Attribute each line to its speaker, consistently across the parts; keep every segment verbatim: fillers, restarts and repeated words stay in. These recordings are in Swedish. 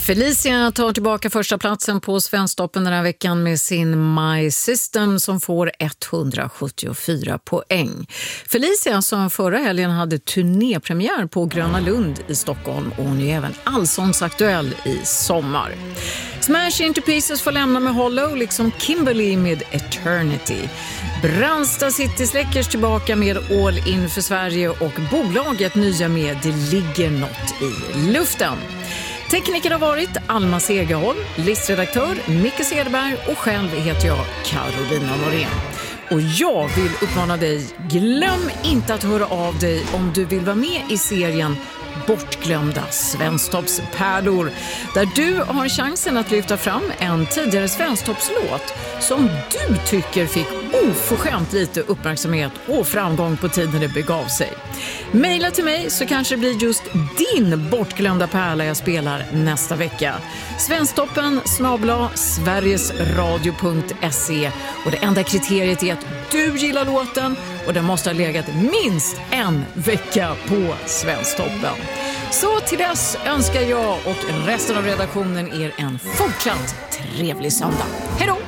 Speaker 1: Felicia tar tillbaka första platsen på Svensktoppen den här veckan med sin My System som får etthundrasjuttiofyra poäng. Felicia som förra helgen hade turnépremiär på Gröna Lund i Stockholm och hon är även allsångsaktuell i sommar. Smash Into Pieces får lämna med Hollow liksom Kimberly med Eternity. Brandsta City släckers tillbaka med All In för Sverige och bolaget nya med Det ligger något i luften. Tekniker har varit Alma Segerholm, listredaktör Micke Cederberg och själv heter jag Carolina Norén. Och jag vill uppmana dig, glöm inte att höra av dig om du vill vara med i serien Bortglömda Svensktoppspärlor, där du har chansen att lyfta fram en tidigare Svensktoppslåt som du tycker fick oförskämt lite uppmärksamhet och framgång på tiden det begav sig. Maila till mig så kanske det blir just din bortglömda pärla jag spelar nästa vecka. Svensktoppen snabel-a sverigesradio punkt se och det enda kriteriet är att du gillar låten och den måste ha legat minst en vecka på Svensktoppen. Så till dess önskar jag och resten av redaktionen er en fortsatt trevlig söndag. Hej då!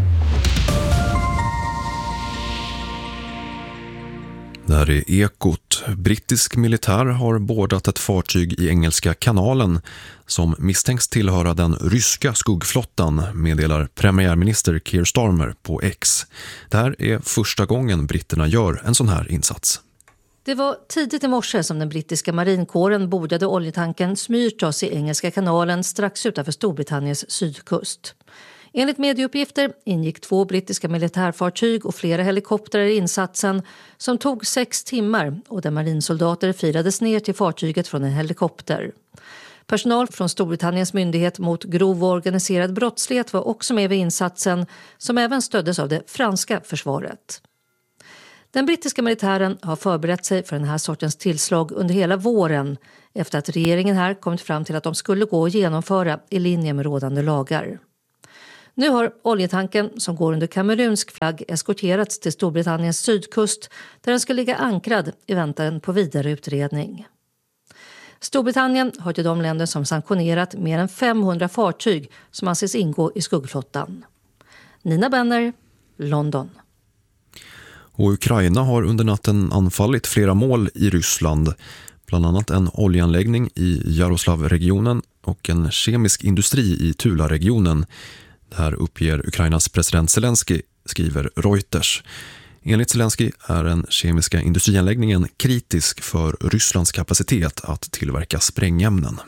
Speaker 2: Det här är Ekot. Brittisk militär har bordat ett fartyg i Engelska kanalen som misstänks tillhöra den ryska skuggflottan, meddelar premiärminister Keir Starmer på X. Det här är första gången britterna gör en sån här insats.
Speaker 3: Det var tidigt i morse som den brittiska marinkåren bordade oljetanken Smyrtos i Engelska kanalen strax utanför Storbritanniens sydkust. Enligt medieuppgifter ingick två brittiska militärfartyg och flera helikoptrar i insatsen som tog sex timmar och där marinsoldater firades ner till fartyget från en helikopter. Personal från Storbritanniens myndighet mot grov och organiserad brottslighet var också med vid insatsen som även stöddes av det franska försvaret. Den brittiska militären har förberett sig för den här sortens tillslag under hela våren efter att regeringen här kommit fram till att de skulle gå och genomföra i linje med rådande lagar. Nu har oljetanken som går under kamerunsk flagg eskorterats till Storbritanniens sydkust där den ska ligga ankrad i väntan på vidare utredning. Storbritannien hör till de länder som sanktionerat mer än femhundra fartyg som anses ingå i skuggflottan. Nina Benner, London.
Speaker 2: Och Ukraina har under natten anfallit flera mål i Ryssland, bland annat en oljeanläggning i Jaroslavregionen och en kemisk industri i Tula-regionen. Det här uppger Ukrainas president Zelensky, skriver Reuters. Enligt Zelensky är den kemiska industrianläggningen kritisk för Rysslands kapacitet att tillverka sprängämnen.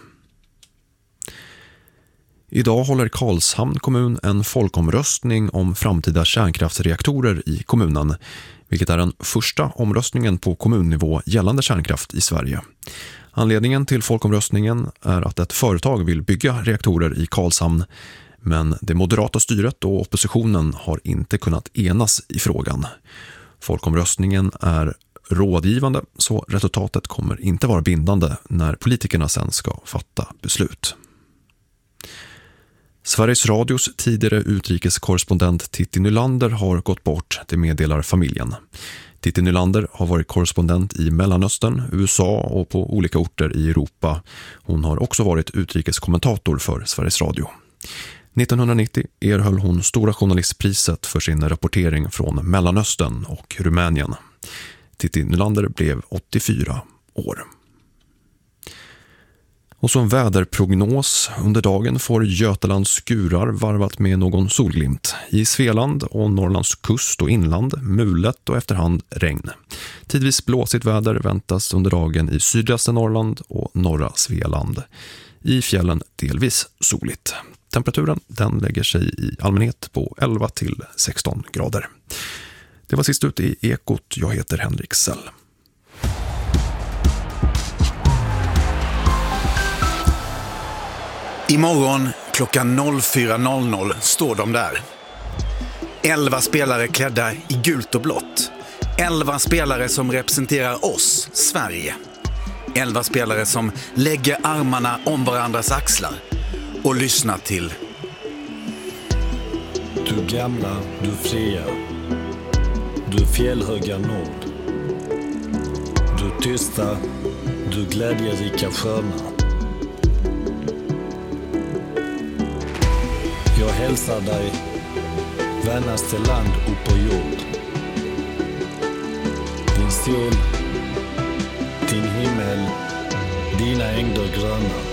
Speaker 2: Idag håller Karlshamn kommun en folkomröstning om framtida kärnkraftsreaktorer i kommunen, vilket är den första omröstningen på kommunnivå gällande kärnkraft i Sverige. Anledningen till folkomröstningen är att ett företag vill bygga reaktorer i Karlshamn, men det moderata styret och oppositionen har inte kunnat enas i frågan. Folkomröstningen är rådgivande, så resultatet kommer inte vara bindande när politikerna sen ska fatta beslut. Sveriges Radios tidigare utrikeskorrespondent Titti Nylander har gått bort, det meddelar familjen. Titti Nylander har varit korrespondent i Mellanöstern, U S A och på olika orter i Europa. Hon har också varit utrikeskommentator för Sveriges Radio. nittonhundranittio erhöll hon Stora journalistpriset för sin rapportering från Mellanöstern och Rumänien. Titti Nylander blev åttiofyra år. Och som väderprognos under dagen får Götalands skurar varvat med någon solglimt. I Svealand och Norrlands kust och inland mulet och efterhand regn. Tidvis blåsigt väder väntas under dagen i sydligaste Norrland och norra Svealand. I fjällen delvis soligt. Temperaturen den lägger sig i allmänhet på elva till sexton grader. Det var sist ut i Ekot. Jag heter Henrik Sell.
Speaker 4: Imorgon klockan fyra noll noll står de där. Elva spelare klädda i gult och blått. Elva spelare som representerar oss, Sverige. Elva spelare som lägger armarna om varandras axlar och lyssnar till.
Speaker 5: Du gamla, du fria. Du fjällhöga nord. Du tysta, du glädjerika sköna. Jag hälsar dig, vännaste land upp på jord. Din sol, din himmel, dina ängder gröna.